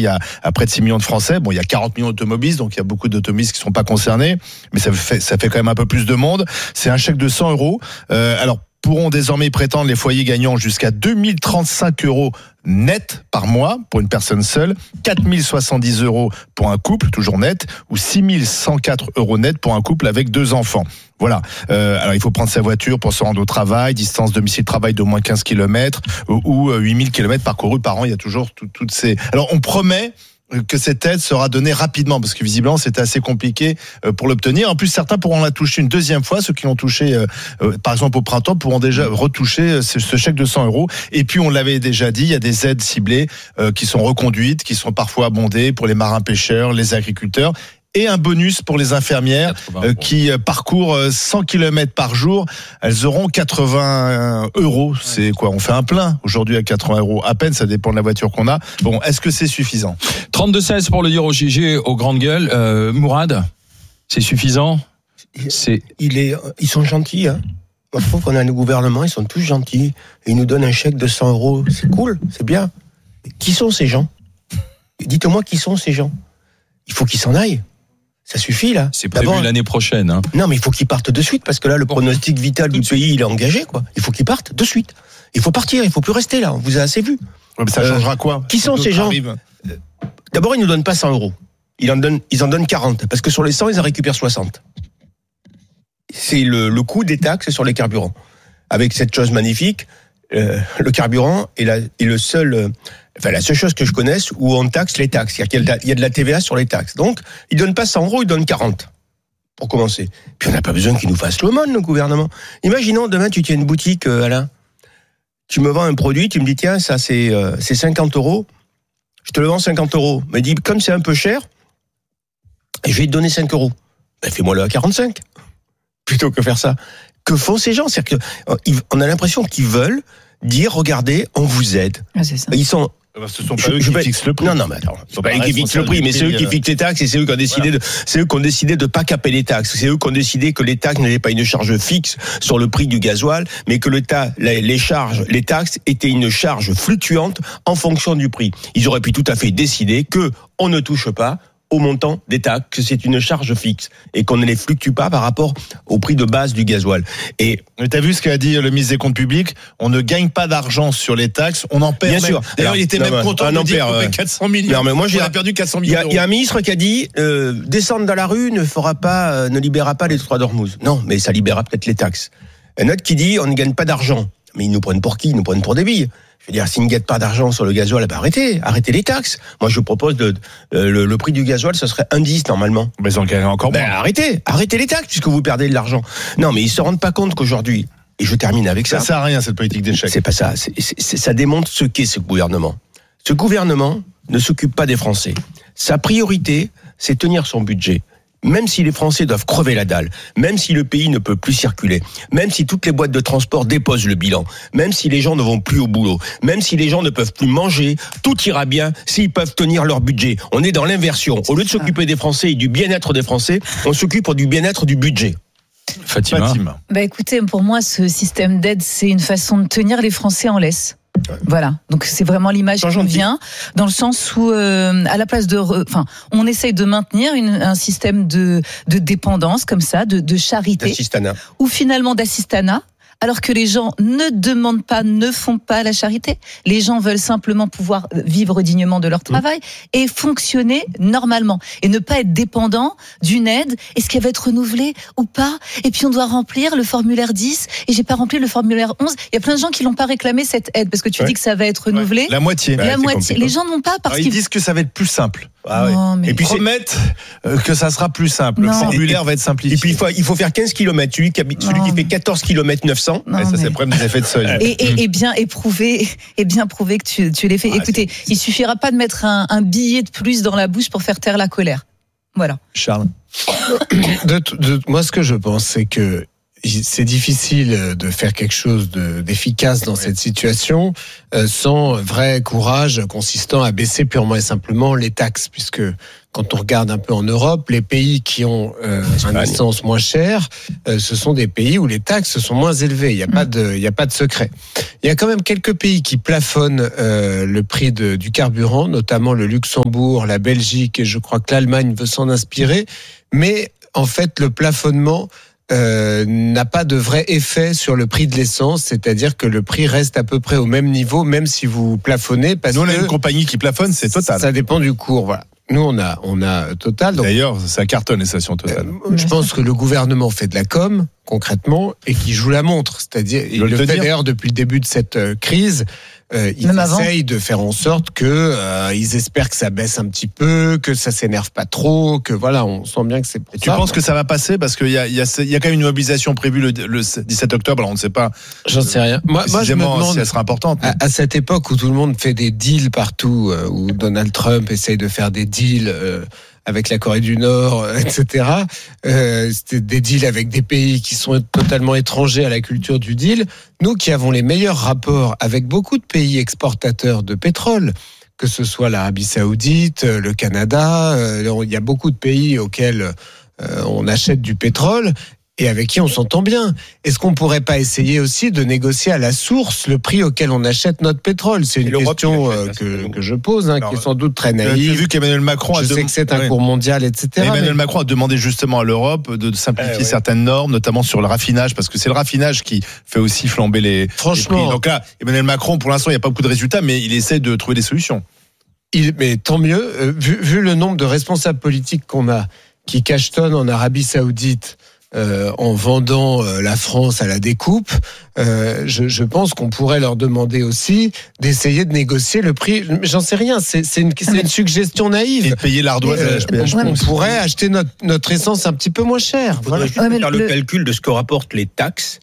élargie à près de 6 millions de Français. Bon, il y a 40 millions d'automobilistes, donc il y a beaucoup d'automobilistes qui ne sont pas concernés, mais ça fait quand même un peu plus de monde. C'est un chèque de 100 euros. Alors, pourront désormais prétendre les foyers gagnant jusqu'à 2035 euros net par mois pour une personne seule, 4070 euros pour un couple, toujours net, ou 6104 euros net pour un couple avec 2 enfants. Voilà. Alors, il faut prendre sa voiture pour se rendre au travail, distance domicile-travail d'au moins 15 km ou 8000 km parcourus par an. Il y a toujours toutes ces... Alors, on promet que cette aide sera donnée rapidement, parce que visiblement c'était assez compliqué pour l'obtenir. En plus, certains pourront la toucher une deuxième fois. Ceux qui l'ont touché par exemple au printemps pourront déjà retoucher ce chèque de 100 euros. Et puis on l'avait déjà dit, il y a des aides ciblées qui sont reconduites, qui sont parfois abondées pour les marins pêcheurs, les agriculteurs, et un bonus pour les infirmières qui parcourent 100 km par jour. Elles auront 80 euros. C'est quoi? On fait un plein aujourd'hui à 80 euros. À peine, ça dépend de la voiture qu'on a. Bon, est-ce que c'est suffisant? 32-16 pour le dire au GG, aux grandes gueules. Mourad, c'est suffisant? Ils sont gentils, hein. Moi, je trouve qu'on a un gouvernement, ils sont tous gentils. Ils nous donnent un chèque de 100 euros. C'est cool, c'est bien. Qui sont ces gens? Dites-moi qui sont ces gens. Il faut qu'ils s'en aillent. Ça suffit, là. C'est prévu l'année prochaine. Hein. Non, mais il faut qu'ils partent de suite, parce que là, le pronostic vital du pays, il est engagé, quoi. Il faut qu'ils partent de suite. Il faut partir, il faut plus rester là. On vous a assez vu. Ouais, mais ça changera quoi? Qui sont ces gens? D'abord, ils nous donnent pas 100 euros. Ils en donnent 40, parce que sur les 100, ils en récupèrent 60. C'est le coût des taxes sur les carburants. Avec cette chose magnifique, le carburant est la seule chose que je connaisse où on taxe les taxes. Il y a de la TVA sur les taxes. Donc, ils donnent pas 100 euros, ils donnent 40. Pour commencer. Puis on n'a pas besoin qu'ils nous fassent l'aumône, le gouvernement. Imaginons, demain, tu tiens une boutique, Alain. Tu me vends un produit, tu me dis, tiens, ça, c'est 50 euros. Je te le vends 50 euros. Mais dis, comme c'est un peu cher, je vais te donner 5 euros. Ben, fais-moi-le à 45. Plutôt que faire ça. Que font ces gens? C'est-à-dire qu'on a l'impression qu'ils veulent dire, regardez, on vous aide. Ah, c'est ça. Ils sont... Ce sont pas eux qui fixent le prix. Non, mais attends. C'est pas eux qui fixent le prix, mais c'est eux qui fixent les taxes et c'est eux qui ont décidé c'est eux qui ont décidé de pas caper les taxes. C'est eux qui ont décidé que les taxes n'étaient pas une charge fixe sur le prix du gasoil, mais que les taxes étaient une charge fluctuante en fonction du prix. Ils auraient pu tout à fait décider que on ne touche pas au montant des taxes, que c'est une charge fixe et qu'on ne les fluctue pas par rapport au prix de base du gasoil. Et t'as vu ce qu'a dit le ministre des Comptes Publics? On ne gagne pas d'argent sur les taxes, on en perd. Bien sûr. D'ailleurs, il était même content de dire qu'on fait 400 millions. Non, mais moi, on a perdu 400 millions. Il y a un ministre qui a dit descendre dans la rue ne libérera pas les droits d'Ormuz. Non, mais ça libérera peut-être les taxes. Un autre qui dit on ne gagne pas d'argent. Mais ils nous prennent pour qui? Ils nous prennent pour des billes. Je veux dire, s'ils ne gagnent pas d'argent sur le gasoil, arrêtez les taxes. Moi, je propose le prix du gasoil, ce serait 1,10 normalement. Mais ils en gagnent encore moins. Arrêtez les taxes puisque vous perdez de l'argent. Non, mais ils se rendent pas compte qu'aujourd'hui, et je termine avec ça. Ça sert à rien cette politique d'échec. C'est pas ça. Ça démontre ce qu'est ce gouvernement. Ce gouvernement ne s'occupe pas des Français. Sa priorité, c'est tenir son budget. Même si les Français doivent crever la dalle, même si le pays ne peut plus circuler, même si toutes les boîtes de transport déposent le bilan, même si les gens ne vont plus au boulot, même si les gens ne peuvent plus manger, tout ira bien s'ils peuvent tenir leur budget. On est dans l'inversion. Au lieu de s'occuper des Français et du bien-être des Français, on s'occupe du bien-être du budget. Fatima. Bah écoutez, pour moi, ce système d'aide, c'est une façon de tenir les Français en laisse. Voilà, donc c'est vraiment l'image qui me vient, dans le sens où à la place on essaye de maintenir un système de dépendance comme ça, de charité, ou finalement d'assistanat, alors que les gens ne demandent pas, ne font pas la charité. Les gens veulent simplement pouvoir vivre dignement de leur travail et fonctionner normalement et ne pas être dépendant d'une aide. Est-ce qu'elle va être renouvelée ou pas? Et puis on doit remplir le formulaire 10 et j'ai pas rempli le formulaire 11. Il y a plein de gens qui l'ont pas réclamé cette aide parce que tu dis que ça va être renouvelé. La moitié. La moitié. Les gens n'ont pas parce qu'ils disent que ça va être plus simple. Non, mais... Et puis promettent que ça sera plus simple. Le formulaire va être simplifié. Et puis il faut faire 15 km. Celui qui fait 14 km 900. Ça c'est le problème des effets de seuil. Et bien prouver que tu l'as fait. Écoutez, il suffira pas de mettre un billet de plus dans la bouche pour faire taire la colère. Voilà. Charles. Moi, ce que je pense, c'est que c'est difficile de faire quelque chose d'efficace dans cette situation sans vrai courage consistant à baisser purement et simplement les taxes, puisque quand on regarde un peu en Europe, les pays qui ont un essence moins cher, ce sont des pays où les taxes sont moins élevées. Il n'y a pas de secret. Il y a quand même quelques pays qui plafonnent le prix du carburant, notamment le Luxembourg, la Belgique, et je crois que l'Allemagne veut s'en inspirer. Mais en fait, le plafonnement n'a pas de vrai effet sur le prix de l'essence, c'est-à-dire que le prix reste à peu près au même niveau, même si vous plafonnez. Parce Nous, on a que une compagnie qui plafonne, c'est Total. Ça dépend du cours, voilà. Nous, on a Total. Donc, d'ailleurs, ça cartonne les stations Total. Je pense que le gouvernement fait de la com, concrètement, et qui joue la montre. C'est-à-dire, il le fait d'ailleurs depuis le début de cette crise. Ils essayent de faire en sorte que ils espèrent que ça baisse un petit peu, que ça s'énerve pas trop, que voilà, on sent bien que c'est pour ça. Tu penses que ça va passer parce qu'il y a quand même une mobilisation prévue le 17 octobre. Alors on ne sait pas. J'en sais rien. Moi, je me demande si elle sera importante. À cette époque où tout le monde fait des deals partout, où Donald Trump essaye de faire des deals avec la Corée du Nord, etc. C'était des deals avec des pays qui sont totalement étrangers à la culture du deal. Nous qui avons les meilleurs rapports avec beaucoup de pays exportateurs de pétrole, que ce soit l'Arabie Saoudite, le Canada, il y a beaucoup de pays auxquels on achète du pétrole et avec qui on s'entend bien. Est-ce qu'on pourrait pas essayer aussi de négocier à la source le prix auquel on achète notre pétrole ? C'est une question que je pose, qui est sans doute très naïve. J'ai vu qu'Emmanuel Macron je sais que c'est un cours mondial, etc. Emmanuel Macron a demandé justement à l'Europe de simplifier certaines normes, notamment sur le raffinage, parce que c'est le raffinage qui fait aussi flamber les prix. Donc là, Emmanuel Macron, pour l'instant, il n'y a pas beaucoup de résultats, mais il essaie de trouver des solutions. Mais tant mieux, vu le nombre de responsables politiques qu'on a, qui cachetonnent en Arabie Saoudite, en vendant la France à la découpe, je pense qu'on pourrait leur demander aussi d'essayer de négocier le prix. J'en sais rien, c'est une suggestion naïve. Et de payer l'ardoise à l'HPH. On pourrait acheter notre essence un petit peu moins cher. Il faudrait juste faire le calcul de ce que rapportent les taxes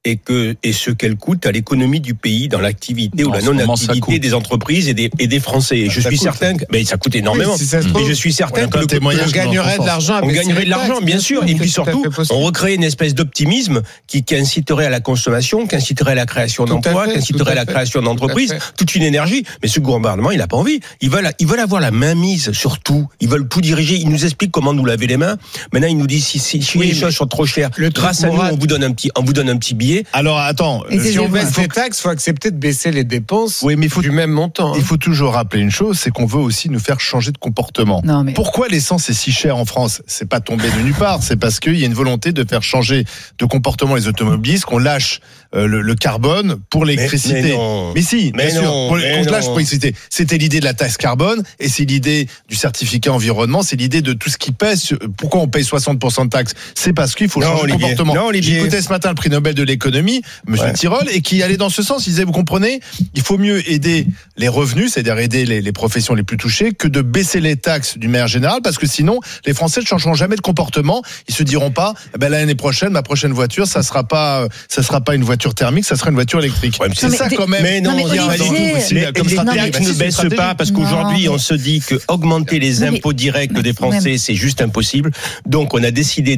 et ce qu'elle coûte à l'économie du pays dans l'activité ou la non-activité des entreprises et des Français. Et je suis certain que ça coûte énormément. Oui, si ça se trouve, et je suis certain que on gagnerait de l'argent. On gagnerait de l'argent, bien sûr. Et puis surtout, on recrée une espèce d'optimisme qui inciterait à la consommation, qui inciterait à la création d'emplois, qui inciterait à la création d'entreprise, toute une énergie. Mais ce gouvernement, il n'a pas envie. Ils veulent avoir la main mise sur tout. Ils veulent tout diriger. Ils nous expliquent comment nous laver les mains. Maintenant, ils nous disent si les choses sont trop chères, grâce à nous, on vous donne un petit billet. Alors attends, si on baisse les taxes, faut accepter de baisser les dépenses du même montant. Il faut toujours rappeler une chose, c'est qu'on veut aussi nous faire changer de comportement. Pourquoi l'essence est si chère en France ? C'est pas tombé de nulle part, c'est parce qu'il y a une volonté de faire changer de comportement les automobilistes, qu'on lâche le carbone pour l'électricité. Mais si, bien sûr, qu'on lâche pour l'électricité. C'était l'idée de la taxe carbone et c'est l'idée du certificat environnement, c'est l'idée de tout ce qui pèse. Pourquoi on paye 60% de taxes ? C'est parce qu'il faut changer de comportement. J'écoutais ce matin le prix Nobel de l'économie, Monsieur Tirole, et qui allait dans ce sens. Il disait, vous comprenez, il faut mieux aider les revenus, c'est-à-dire aider les professions les plus touchées, que de baisser les taxes d'une manière générale, parce que sinon, les Français ne changeront jamais de comportement. Ils se diront pas, l'année prochaine, ma prochaine voiture, ça sera pas une voiture thermique, ça sera une voiture électrique. C'est ça quand même. Mais non, les taxes ne baissent pas, parce qu'aujourd'hui, on se dit que augmenter les impôts directs des Français, c'est juste impossible. Donc, on a décidé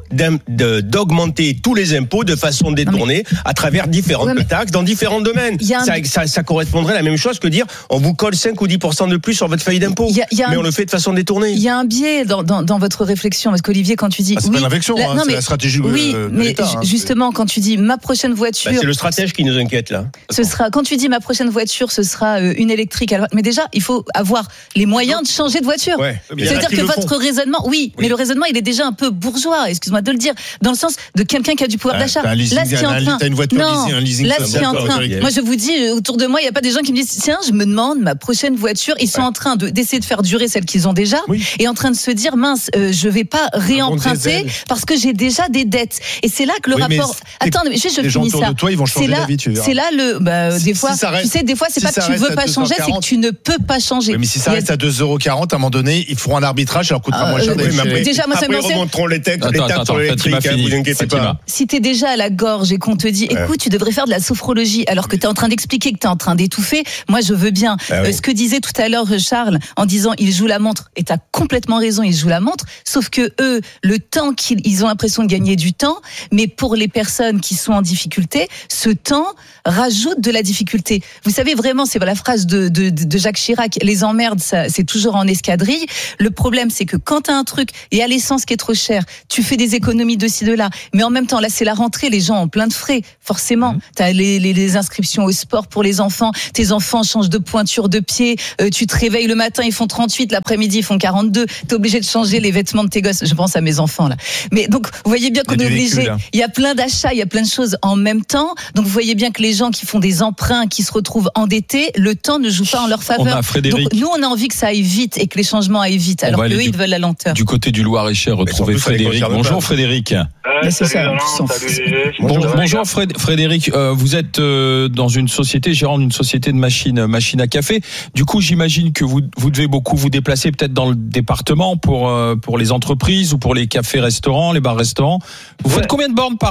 d'augmenter tous les impôts de façon détournée à travers différentes taxes dans différents domaines. Ça correspondrait à la même chose que dire on vous colle 5 ou 10% de plus sur votre feuille d'impôt. Mais on le fait de façon détournée. Il y a un biais dans votre réflexion, parce qu'Olivier, quand tu dis c'est pas une réflexion, c'est la stratégie de l'État. Justement, quand tu dis ma prochaine voiture, c'est le stratège qui nous inquiète là. Quand tu dis ma prochaine voiture, ce sera une électrique. Mais déjà, il faut avoir les moyens de changer de voiture. C'est-à-dire que votre raisonnement, mais le raisonnement, il est déjà un peu bourgeois. Excuse-moi de le dire, dans le sens de quelqu'un qui a du pouvoir d'achat. Là, ce qui est en train, moi je vous dis, autour de moi, il n'y a pas des gens qui me disent tiens, je me demande ma prochaine voiture. Ils sont en train d'essayer de faire durer celle qu'ils ont déjà et en train de se dire mince, je vais pas réemprunter parce que j'ai déjà des dettes. Et c'est là que le rapport. Attends, mais je finis ça. C'est là des fois, tu sais, des fois c'est pas que tu veux pas changer, c'est que tu ne peux pas changer. Mais si ça reste à 2,40 €, à un moment donné, ils feront un arbitrage, ça leur coûtera moins cher. Déjà, moi ça me remonteront les taxes sur l'électrique. Vous inquiétez pas. Si t'es déjà à la gorge et qu'on te dit, écoute, tu devrais faire de la sophrologie, alors que tu es en train d'expliquer que tu es en train d'étouffer, moi je veux bien. Ce que disait tout à l'heure Charles, en disant il joue la montre, et tu as complètement raison, il joue la montre, sauf que eux, le temps ils ont l'impression de gagner du temps, mais pour les personnes qui sont en difficulté, ce temps rajoute de la difficulté. Vous savez vraiment, c'est la phrase de Jacques Chirac, les emmerdes, ça, c'est toujours en escadrille. Le problème, c'est que quand tu as un truc, il y a l'essence qui est trop chère, tu fais des économies de ci, de là, mais en même temps, là, c'est la rentrée, les gens ont plein de frais, forcément. Tu as les inscriptions au sport pour les enfants, tes enfants changent de pointure de pied, tu te réveilles le matin, ils font 38, l'après-midi, ils font 42, t'es obligé de changer les vêtements de tes gosses. Je pense à mes enfants, là. Mais donc, vous voyez bien qu'on est obligé, il y a plein d'achats, il y a plein de choses en même temps, donc vous voyez bien que les gens qui font des emprunts, qui se retrouvent endettés, le temps ne joue pas en leur faveur. Donc nous, on a envie que ça aille vite et que les changements aillent vite, alors qu'eux, ils veulent la lenteur. Du côté du Loir-et-Cher, retrouver Frédéric. Bonjour Frédéric. C'est ça. Bonjour Frédéric. Vous êtes dans une société, gérant d'une société de machines à café. Du coup, j'imagine que vous devez beaucoup vous déplacer peut-être dans le département pour les entreprises ou pour les cafés-restaurants, les bars-restaurants. Vous faites combien de bornes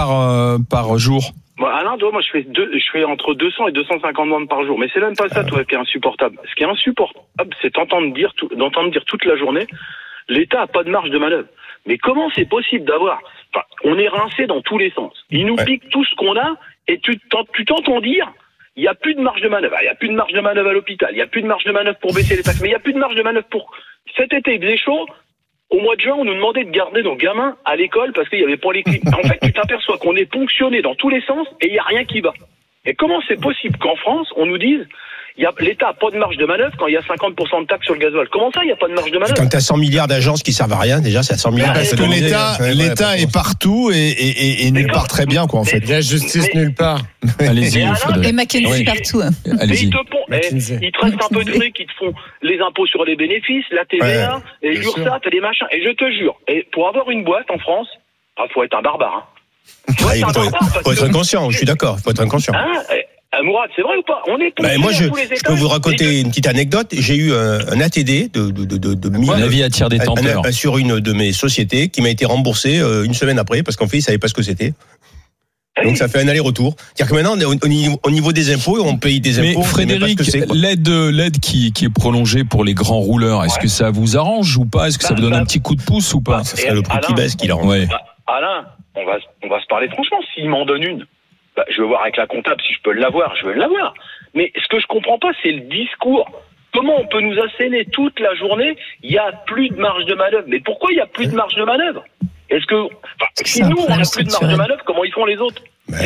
par jour? Alain, moi je fais entre 200 et 250 bornes par jour, mais c'est même pas ça toi qui est insupportable. Ce qui est insupportable, c'est d'entendre dire toute la journée, l'État a pas de marge de manœuvre. Mais comment c'est possible d'avoir, on est rincé dans tous les sens. Ils nous piquent tout ce qu'on a et tu t'entends dire, il y a plus de marge de manœuvre. Il y a plus de marge de manœuvre à l'hôpital, il y a plus de marge de manœuvre pour baisser les taxes, mais il y a plus de marge de manœuvre pour cet été, il faisait chaud. Au mois de juin, on nous demandait de garder nos gamins à l'école parce qu'il y avait pas les clim. En fait, tu t'aperçois qu'on est ponctionné dans tous les sens et il y a rien qui va. Et comment c'est possible qu'en France, on nous dise, l'État n'a pas de marge de manœuvre quand il y a 50% de taxes sur le gasoil? Comment ça, il n'y a pas de marge de manœuvre? Quand tu as 100 milliards d'agences qui servent à rien, déjà, c'est à 100 milliards. Parce que l'État est partout et nulle part très bien, quoi, en fait. La justice nulle part. Allez-y. Et McKinsey partout. Allez-y. Ils te restent un peu de trucs, ils te font les impôts sur les bénéfices, la TVA, et l'URSSAF, les machins. Et je te jure, et pour avoir une boîte en France, faut être un barbare. Faut être inconscient, je suis d'accord, faut être inconscient. Mourad, c'est vrai ou pas? On est moi, je peux vous raconter une petite anecdote. J'ai eu un ATD de la vie attire des tenteurs sur une de mes sociétés qui m'a été remboursé une semaine après parce qu'en fait, ils savaient pas ce que c'était. Donc ça fait un aller-retour. C'est-à-dire que maintenant, au niveau des impôts, on paye des impôts. Mais Frédéric, l'aide qui est prolongée pour les grands rouleurs, est-ce que ça vous arrange ou pas? Est-ce que ça vous donne un petit coup de pouce ou pas? Ça serait le prix qui baisse qui l'arrange. Alain, on va se parler franchement. S'il m'en donne une, je vais voir avec la comptable si je peux l'avoir. Je veux l'avoir. Mais ce que je comprends pas, c'est le discours. Comment on peut nous asséner toute la journée? Il y a plus de marge de manœuvre. Mais pourquoi il y a plus de marge de manœuvre? Est-ce que si nous on a plus de marge de manœuvre, comment ils font les autres?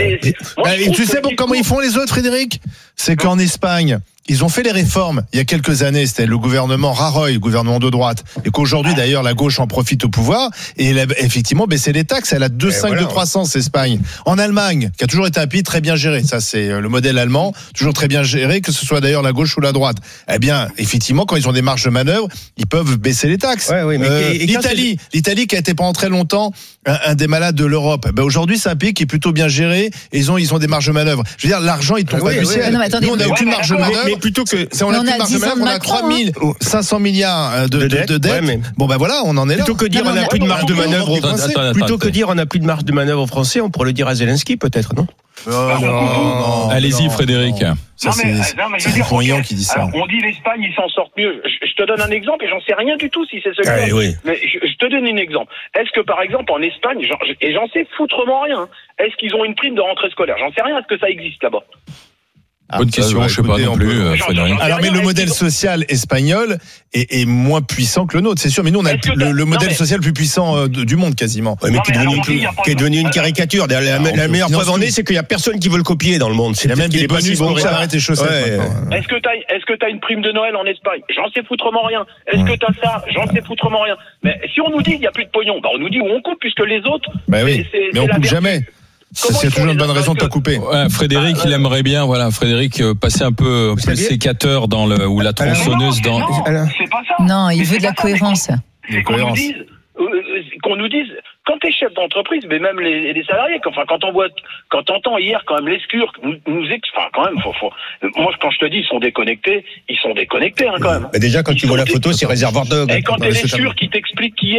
Tu sais comment ils font les autres, Frédéric? C'est qu'en Espagne, ils ont fait les réformes il y a quelques années, c'était le gouvernement Rajoy, le gouvernement de droite, et qu'aujourd'hui d'ailleurs la gauche en profite au pouvoir, et elle a effectivement baissé les taxes, elle a 2,5 de croissance, Espagne. En Allemagne, qui a toujours été un pays très bien géré, ça c'est le modèle allemand, toujours très bien géré, que ce soit d'ailleurs la gauche ou la droite. Eh bien, effectivement, quand ils ont des marges de manœuvre, ils peuvent baisser les taxes. L'Italie qui a été pendant très longtemps un des malades de l'Europe, aujourd'hui c'est un pays qui est plutôt bien géré, et ils ont des marges de manœuvre. Je veux dire, l'argent il tombe pas du ciel. Nous on n'a aucune marge de manœuvre. Plutôt que on a plus de marge de manœuvre, on a 3500 milliards de dettes. Bon ben voilà, on en est là. Plutôt que dire on n'a plus de marge de manœuvre aux Français, plutôt que dire on n'a plus de marge de manœuvre aux Français, on pourrait le dire à Zelensky peut-être, non? Non. Allez-y Frédéric. Ça c'est Poignan qui dit ça. Alors, on dit l'Espagne, ils s'en sortent mieux. Je te donne un exemple et j'en sais rien du tout si c'est celui-là. Mais je te donne un exemple. Est-ce que par exemple en Espagne, et j'en sais foutrement rien, est-ce qu'ils ont une prime de rentrée scolaire? J'en sais rien. Est-ce que ça existe là-bas? Bonne question, je sais pas non plus. Alors, mais le modèle social espagnol est moins puissant que le nôtre, c'est sûr. Mais nous, on a le modèle social le plus puissant du monde, quasiment. Ouais, mais qui est devenu une caricature. La meilleure preuve en est, c'est qu'il y a personne qui veut le copier dans le monde. Il y a même des bonus pour réparer tes chaussettes. Est-ce que t'as une prime de Noël en Espagne? J'en sais foutrement rien. Est-ce que t'as ça? J'en sais foutrement rien. Mais si on nous dit qu'il n'y a plus de pognon, on nous dit où on coupe, puisque les autres. Oui, mais on coupe jamais. C'est toujours une bonne raison de te couper. Frédéric, il aimerait bien, Frédéric, passer un peu le sécateur ou la tronçonneuse dans. C'est pas ça. Non, il veut de la cohérence. C'est qu'on nous dise, quand t'es chef d'entreprise, mais même les salariés, quand t'entends hier quand même l'escure quand même, moi quand je te dis ils sont déconnectés quand même. Mais déjà quand tu vois la photo, c'est réservoir de. Et quand t'es l'escure qui t'explique qu'hier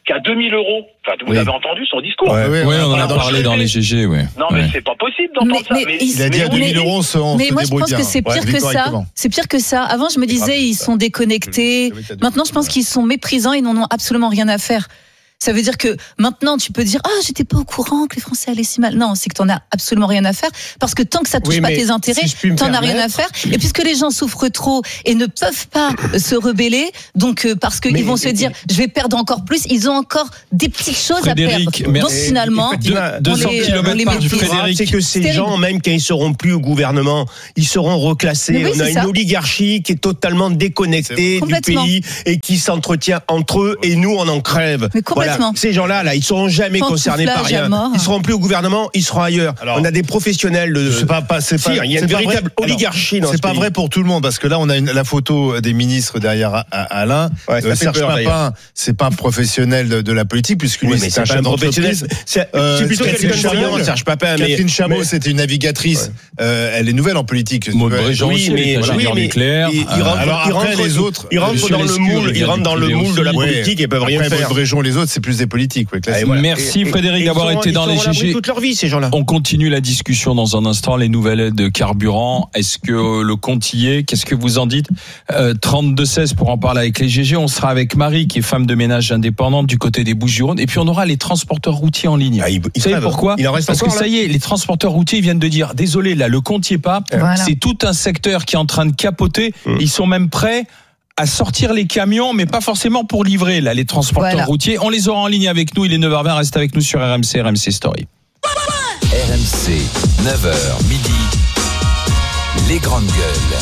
qu'à 2000 euros. Enfin, vous avez entendu son discours. Oui, on en a parlé dans les GG, oui. Non, mais c'est pas possible d'entendre ça. Il a dit à 2000 euros, on se débrouille bien. Mais moi, je pense que c'est pire que ça. C'est pire que ça. Avant, je me disais, ils sont déconnectés. Maintenant, je pense qu'ils sont méprisants, ils n'en ont absolument rien à faire. Ça veut dire que maintenant, tu peux dire j'étais pas au courant que les Français allaient si mal. Non, c'est que t'en as absolument rien à faire parce que tant que ça touche pas tes intérêts, t'en as rien à faire. Et puisque les gens souffrent trop et ne peuvent pas se rebeller, donc parce qu'ils vont se dire je vais perdre encore plus, ils ont encore des petites choses à perdre. Donc finalement, 200 km par Frédéric. C'est que ces gens, même quand ils seront plus au gouvernement, ils seront reclassés. On a une oligarchie qui est totalement déconnectée du pays et qui s'entretient entre eux et nous on en crève. Voilà. Ces gens-là, ils seront jamais concernés par rien. Ils seront plus au gouvernement, ils seront ailleurs. Alors, on a des professionnels de. Il y a une véritable oligarchie dans ce pays. C'est pas vrai pour tout le monde parce que là, on a la photo des ministres derrière Alain. Serge Papin, c'est pas un professionnel de la politique puisque lui, c'est un chef d'entreprise. C'est plutôt quelqu'un de brillant, Serge Papin. Catherine Chameau, c'était une navigatrice. Elle est nouvelle en politique. Maud Bréjean, ingénieur nucléaire. Alors après, les autres, ils rentrent dans le moule de la politique et peuvent rien faire. Maud Bréjean, les autres, c'est plus des politiques. Merci Frédéric d'avoir été dans les GG. Toute leur vie, ces gens-là. On continue la discussion dans un instant. Les nouvelles aides de carburant. Est-ce que le compte y est? Qu'est-ce que vous en dites? 32-16 pour en parler avec les GG. On sera avec Marie, qui est femme de ménage indépendante du côté des Bouches-du-Rhône. Et puis on aura les transporteurs routiers en ligne. Vous savez pourquoi? Parce que ça y est, les transporteurs routiers viennent de dire désolé, là, le compte y est pas. Voilà. C'est tout un secteur qui est en train de capoter. Ils sont même prêts à sortir les camions, mais pas forcément pour livrer, là, les transporteurs routiers. On les aura en ligne avec nous. Il est 9h20. Reste avec nous sur RMC Story. RMC, 9h, midi. Les grandes gueules.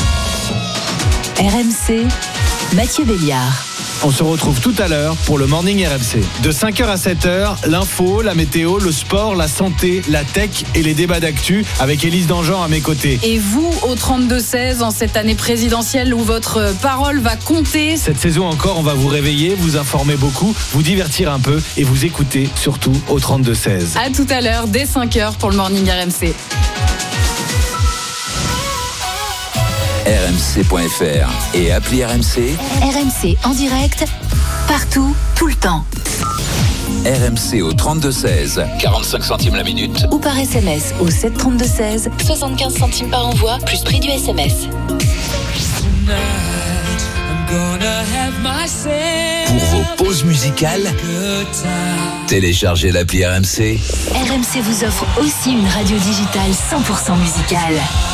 RMC, Mathieu Béliard. On se retrouve tout à l'heure pour le Morning RMC. De 5h à 7h, l'info, la météo, le sport, la santé, la tech et les débats d'actu avec Élise Dangean à mes côtés. Et vous, au 32-16, en cette année présidentielle où votre parole va compter. Cette saison encore, on va vous réveiller, vous informer beaucoup, vous divertir un peu et vous écouter surtout au 32-16. À tout à l'heure, dès 5h pour le Morning RMC. RMC.fr et appli RMC. RMC en direct, partout, tout le temps. RMC au 32-16, 45 centimes la minute. Ou par SMS au 732-16, 75 centimes par envoi, plus prix du SMS. Pour vos pauses musicales, téléchargez l'appli RMC. RMC vous offre aussi une radio digitale 100% musicale.